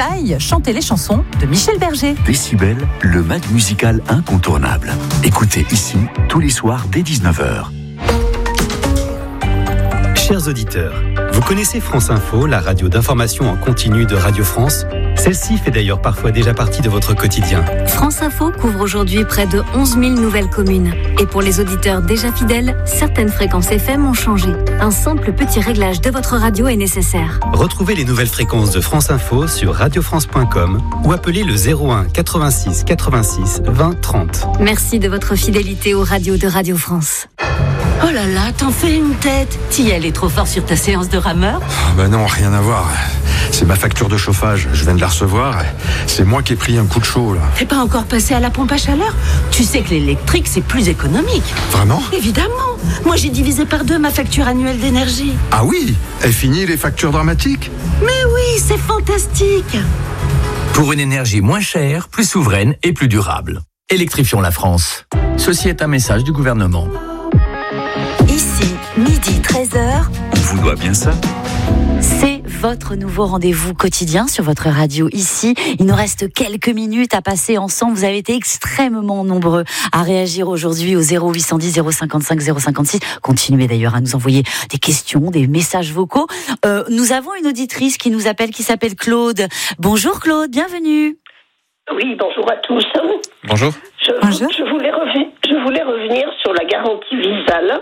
Taille chantait les chansons de Michel Berger. Décibel, le mag musical incontournable. Écoutez ici, tous les soirs dès 19h. Chers auditeurs, vous connaissez France Info, la radio d'information en continu de Radio France ? Celle-ci fait d'ailleurs parfois déjà partie de votre quotidien. France Info couvre aujourd'hui près de 11 000 nouvelles communes. Et pour les auditeurs déjà fidèles, certaines fréquences FM ont changé. Un simple petit réglage de votre radio est nécessaire. Retrouvez les nouvelles fréquences de France Info sur radiofrance.com ou appelez le 01 86 86 20 30. Merci de votre fidélité aux radios de Radio France. Oh là là, t'en fais une tête. T'y allais trop fort sur ta séance de rameur ? Bah non, rien à voir. C'est ma facture de chauffage, je viens de la recevoir. C'est moi qui ai pris un coup de chaud là. T'es pas encore passé à la pompe à chaleur ? Tu sais que l'électrique c'est plus économique. Vraiment ? Évidemment. Moi j'ai divisé par 2 ma facture annuelle d'énergie. Ah oui ? Est fini les factures dramatiques ? Mais oui, c'est fantastique. Pour une énergie moins chère, plus souveraine et plus durable. Électrifions la France. Ceci est un message du gouvernement. Ici, midi 13h. On vous doit bien ça. C'est votre nouveau rendez-vous quotidien sur votre radio ici. Il nous reste quelques minutes à passer ensemble. Vous avez été extrêmement nombreux à réagir aujourd'hui au 0810 055 056. Continuez d'ailleurs à nous envoyer des questions, des messages vocaux. Nous avons une auditrice qui nous appelle, qui s'appelle Claude. Bonjour Claude, bienvenue. Oui, bonjour à tous. Bonjour. Je voulais revenir sur la garantie Visale.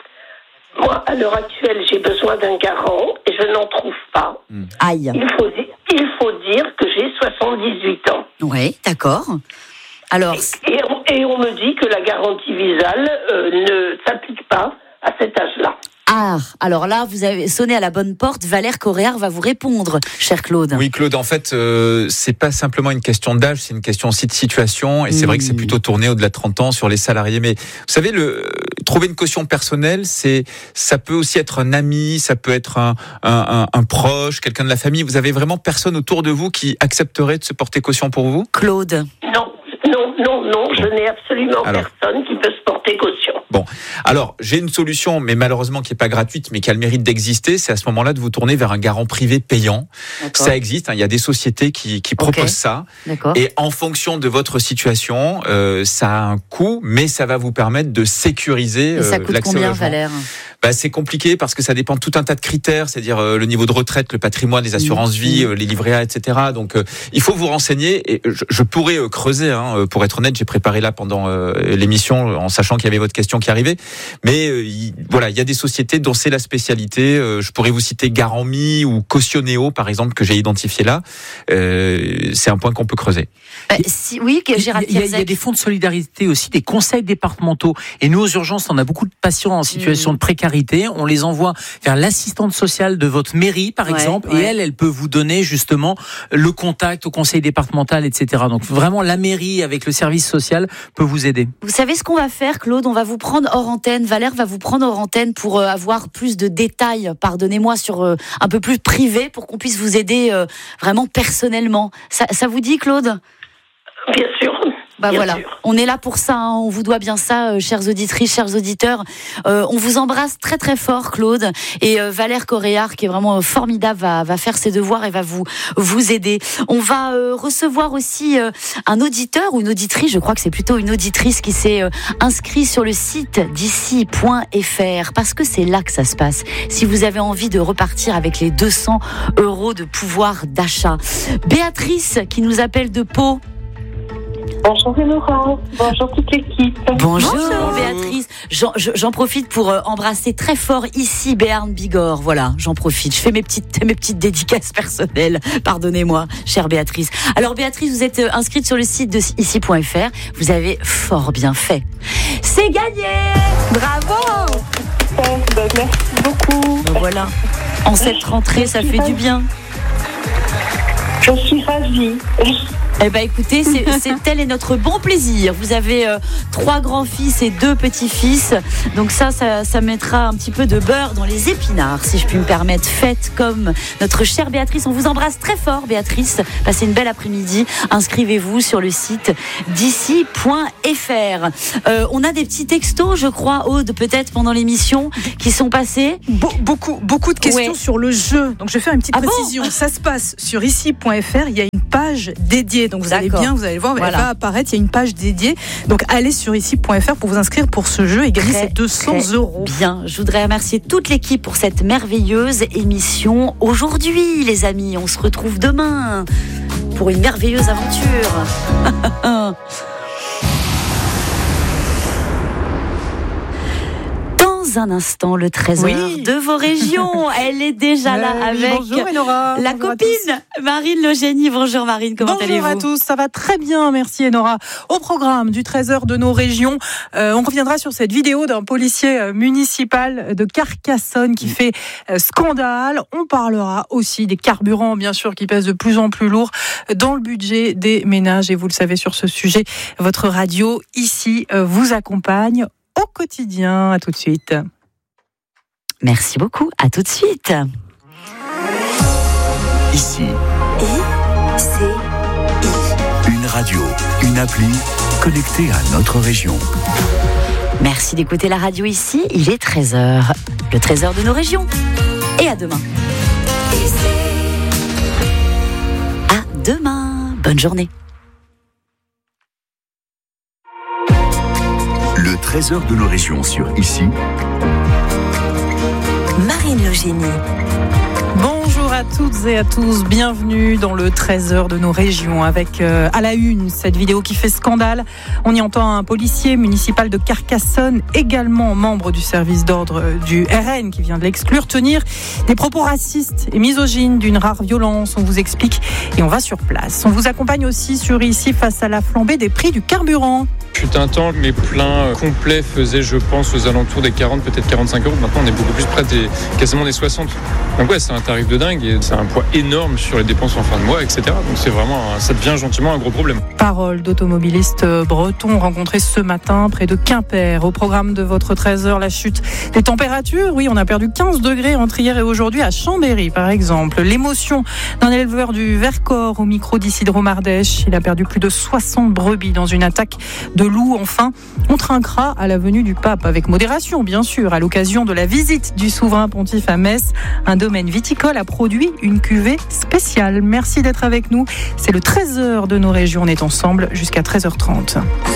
Moi, à l'heure actuelle, j'ai besoin d'un garant et je n'en trouve pas. Aïe. Il faut dire que j'ai 78 ans. Oui, d'accord. Alors... Et on me dit que la garantie Visale ne s'applique pas à cet âge-là. Ah, alors là, vous avez sonné à la bonne porte. Valère Coréard va vous répondre, cher Claude. Oui, Claude, en fait, c'est pas simplement une question d'âge, c'est une question aussi de situation. Et c'est vrai que c'est plutôt tourné au-delà de 30 ans sur les salariés. Mais vous savez, trouver une caution personnelle, ça peut aussi être un ami, ça peut être un proche, quelqu'un de la famille. Vous avez vraiment personne autour de vous qui accepterait de se porter caution pour vous ? Claude. Non, je n'ai absolument personne qui peut se porter caution. Bon, alors j'ai une solution, mais malheureusement qui n'est pas gratuite, mais qui a le mérite d'exister. C'est à ce moment-là de vous tourner vers un garant privé payant. D'accord. Ça existe, il y a des sociétés qui proposent ça. D'accord. Et en fonction de votre situation, ça a un coût, mais ça va vous permettre de sécuriser l'accès au logement. Ça coûte combien, Valère ? C'est compliqué parce que ça dépend de tout un tas de critères, c'est-à-dire le niveau de retraite, le patrimoine, les assurances vie, les livrets A, etc. Donc il faut vous renseigner et je pourrais creuser. Pour être honnête, j'ai préparé là pendant l'émission en sachant qu'il y avait votre question qui arrivait. Mais voilà, il y a des sociétés dont c'est la spécialité. Je pourrais vous citer Garant-Mi ou Cautionnéo, par exemple, que j'ai identifié là. C'est un point qu'on peut creuser. Oui, Gérald Kierzek. Il y a des fonds de solidarité aussi, des conseils départementaux. Et nous, aux urgences, on a beaucoup de patients en situation de précarité. On les envoie vers l'assistante sociale de votre mairie, par exemple, et elle peut vous donner justement le contact au conseil départemental, etc. Donc vraiment, la mairie avec le service social peut vous aider. Vous savez ce qu'on va faire, Claude ? On va vous prendre hors antenne. Valère va vous prendre hors antenne pour avoir plus de détails, pardonnez-moi, sur un peu plus privé, pour qu'on puisse vous aider vraiment personnellement. Ça vous dit, Claude ? Bien sûr. Voilà, on est là pour ça, on vous doit bien ça, chères auditrices, chers auditeurs. On vous embrasse très très fort, Claude. Et Valère Coréard, qui est vraiment formidable, va faire ses devoirs et va vous aider. On va recevoir aussi un auditeur ou une auditrice, je crois que c'est plutôt une auditrice qui s'est inscrite sur le site d'ici.fr, parce que c'est là que ça se passe. Si vous avez envie de repartir avec les 200 € de pouvoir d'achat. Béatrice, qui nous appelle de Pau. Bonjour Laurent, bonjour toute l'équipe. Bonjour Béatrice. J'en profite pour embrasser très fort ici Béarn Bigorre. Voilà, j'en profite. Je fais mes petites dédicaces personnelles. Pardonnez-moi, chère Béatrice. Alors Béatrice, vous êtes inscrite sur le site de ici.fr. Vous avez fort bien fait. C'est gagné. Bravo. Merci beaucoup. Voilà. En cette rentrée, ça fait du bien. Je suis ravie ravie. Eh ben écoutez, tel est notre bon plaisir. Vous avez 3 grands-fils et 2 petits-fils. Donc ça mettra un petit peu de beurre dans les épinards, si je puis me permettre. Faites comme notre chère Béatrice. On vous embrasse très fort, Béatrice. Passez une belle après-midi. Inscrivez-vous sur le site d'ici.fr. On a des petits textos, je crois, Aude, peut-être pendant l'émission, qui sont passés. Beaucoup de questions sur le jeu. Donc je vais faire une petite précision. Ça se passe sur ici.fr. Il y a une page dédiée. Donc vous allez le voir, elle va apparaître, il y a une page dédiée. Donc allez sur ici.fr pour vous inscrire pour ce jeu et gagner ces 200 €. Bien, je voudrais remercier toute l'équipe pour cette merveilleuse émission aujourd'hui, les amis. On se retrouve demain pour une merveilleuse aventure. Un instant, le trésor de vos régions. Elle est déjà là avec la copine Marine Logénie. Bonjour Marine, comment allez-vous? Bonjour à tous, ça va très bien, merci Enora. Au programme du trésor de nos régions, on reviendra sur cette vidéo d'un policier municipal de Carcassonne qui fait scandale. On parlera aussi des carburants, bien sûr, qui pèsent de plus en plus lourd dans le budget des ménages. Et vous le savez, sur ce sujet, votre radio ici vous accompagne au quotidien. À tout de suite. Merci beaucoup. À tout de suite. Ici. Une radio, une appli connectée à notre région. Merci d'écouter la radio ici. Il est 13h. Le trésor de nos régions. Et à demain. À demain. Bonne journée. Le trésor de nos régions sur Ici. Marine Logénie. Bonjour à toutes et à tous, bienvenue dans le trésor de nos régions avec à la une cette vidéo qui fait scandale. On y entend un policier municipal de Carcassonne, également membre du service d'ordre du RN qui vient de l'exclure, tenir des propos racistes et misogynes d'une rare violence. On vous explique et on va sur place. On vous accompagne aussi sur Ici face à la flambée des prix du carburant. Fut un temps, mes pleins complets faisaient, je pense, aux alentours des 40, peut-être 45 €. Maintenant, on est beaucoup plus près quasiment des 60. Donc c'est un tarif de dingue et c'est un poids énorme sur les dépenses en fin de mois, etc. Donc c'est vraiment, ça devient gentiment un gros problème. Parole d'automobilistes bretons rencontrés ce matin près de Quimper. Au programme de votre trésor, la chute des températures. Oui, on a perdu 15 degrés entre hier et aujourd'hui à Chambéry, par exemple. L'émotion d'un éleveur du Vercors au micro d'Isidro Mardèche. Il a perdu plus de 60 brebis dans une attaque de loups. Enfin, on trinquera à la venue du pape, avec modération bien sûr, à l'occasion de la visite du souverain pontife à Metz. Un domaine viticole a produit une cuvée spéciale. Merci d'être avec nous. C'est le trésor de nos régions. On est ensemble jusqu'à 13h30.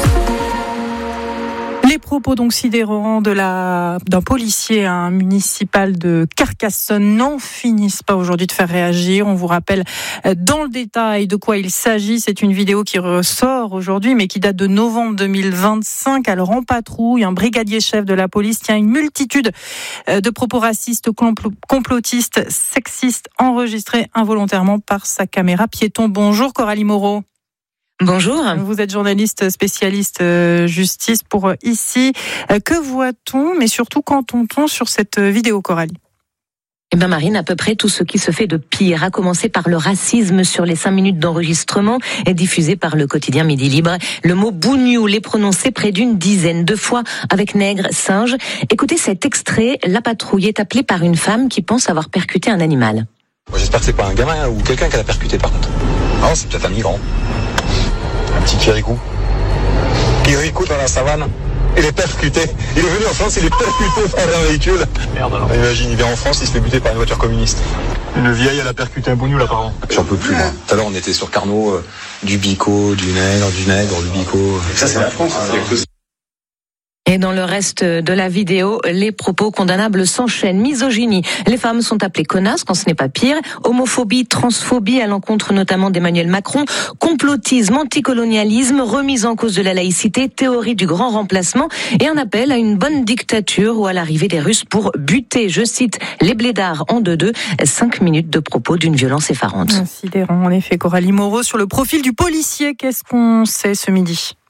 Les propos donc sidérants d'un policier, un municipal de Carcassonne, n'en finissent pas aujourd'hui de faire réagir. On vous rappelle dans le détail de quoi il s'agit. C'est une vidéo qui ressort aujourd'hui, mais qui date de novembre 2025. Alors en patrouille, un brigadier chef de la police tient une multitude de propos racistes, complotistes, sexistes, enregistrés involontairement par sa caméra piéton. Bonjour Coralie Moreau. Bonjour. Vous êtes journaliste spécialiste justice pour Ici. Que voit-on, mais surtout qu'entend-on sur cette vidéo, Coralie ? Eh bien Marine, à peu près tout ce qui se fait de pire, à commencer par le racisme sur les 5 minutes d'enregistrement et diffusé par le quotidien Midi Libre. Le mot bougnou l'est prononcé près d'une dizaine de fois avec nègre, singe. Écoutez cet extrait, la patrouille est appelée par une femme qui pense avoir percuté un animal. J'espère que c'est pas un gamin ou quelqu'un qui l'a percuté par contre. Non, c'est peut-être un migrant. Un petit Kirikou. Kirikou dans la savane. Il est percuté. Il est venu en France, il est percuté par un véhicule. Merde alors. Imagine, il vient en France, il se fait buter par une voiture communiste. Une vieille, elle a percuté un bougnou apparemment. J'en peux plus moi. Tout à l'heure on était sur Carnot, du bico, du nègre, du bico. Ça c'est la France. Et dans le reste de la vidéo, les propos condamnables s'enchaînent. Misogynie, les femmes sont appelées connasses quand ce n'est pas pire. Homophobie, transphobie à l'encontre notamment d'Emmanuel Macron. Complotisme, anticolonialisme, remise en cause de la laïcité, théorie du grand remplacement et un appel à une bonne dictature ou à l'arrivée des Russes pour buter, je cite, les blédards en 2-2. 5 minutes de propos d'une violence effarante. Sidérant, en effet, Coralie Moreau. Sur le profil du policier, qu'est-ce qu'on sait ce midi ?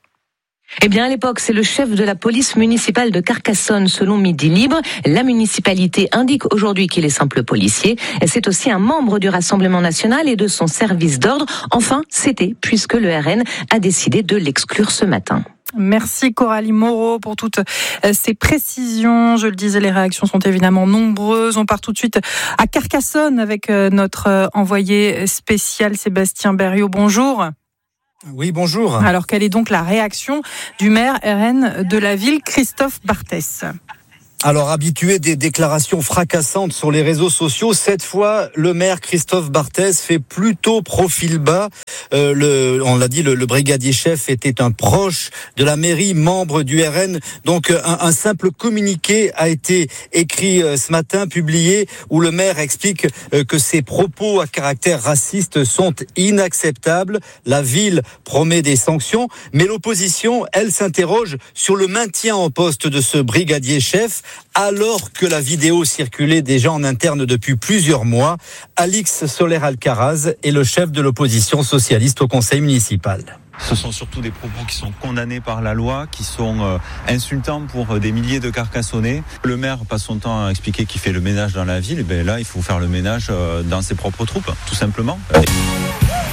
Eh bien, à l'époque, c'est le chef de la police municipale de Carcassonne, selon Midi Libre. La municipalité indique aujourd'hui qu'il est simple policier. C'est aussi un membre du Rassemblement national et de son service d'ordre. Enfin, c'était puisque le RN a décidé de l'exclure ce matin. Merci Coralie Moreau pour toutes ces précisions. Je le disais, les réactions sont évidemment nombreuses. On part tout de suite à Carcassonne avec notre envoyé spécial Sébastien Berriot. Bonjour. Oui, bonjour. Alors, quelle est donc la réaction du maire RN de la ville, Christophe Barthès ? Alors, habitué des déclarations fracassantes sur les réseaux sociaux, cette fois, le maire Christophe Barthès fait plutôt profil bas. On l'a dit, le brigadier chef était un proche de la mairie, membre du RN. Donc, un simple communiqué a été écrit ce matin, publié, où le maire explique que ses propos à caractère raciste sont inacceptables. La ville promet des sanctions, mais l'opposition, elle, s'interroge sur le maintien en poste de ce brigadier chef, alors que la vidéo circulait déjà en interne depuis plusieurs mois. Alix Soler-Alcaraz est le chef de l'opposition socialiste au conseil municipal. Ce sont surtout des propos qui sont condamnés par la loi, qui sont insultants pour des milliers de Carcassonnais. Le maire passe son temps à expliquer qu'il fait le ménage dans la ville. Et bien là, il faut faire le ménage dans ses propres troupes, tout simplement.